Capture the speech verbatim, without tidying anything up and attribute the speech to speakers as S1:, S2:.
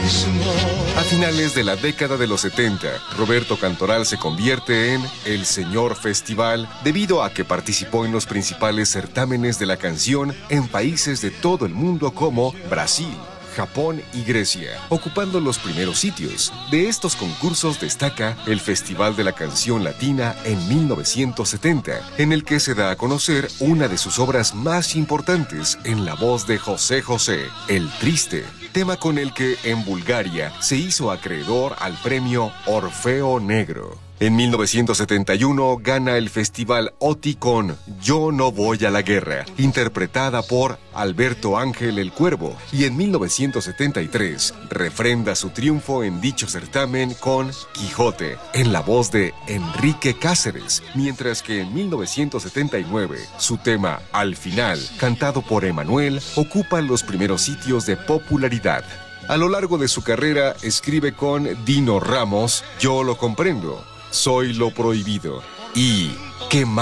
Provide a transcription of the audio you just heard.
S1: A finales de la década de los setenta, Roberto Cantoral se convierte en el Señor Festival debido a que participó en los principales certámenes de la canción en países de todo el mundo como Brasil, Japón y Grecia, ocupando los primeros sitios. De estos concursos destaca el Festival de la Canción Latina en mil novecientos setenta, en el que se da a conocer una de sus obras más importantes en la voz de José José, El Triste, tema con el que en Bulgaria se hizo acreedor al premio Orfeo Negro. En mil novecientos setenta y uno gana el Festival OTI con Yo no voy a la guerra, interpretada por Alberto Ángel el Cuervo, y en mil novecientos setenta y tres refrenda su triunfo en dicho certamen con Quijote, en la voz de Enrique Cáceres, mientras que en mil novecientos setenta y nueve su tema Al Final, cantado por Emanuel, ocupa los primeros sitios de popularidad. A lo largo de su carrera escribe con Dino Ramos Yo lo comprendo, Soy lo prohibido y ¿Qué más?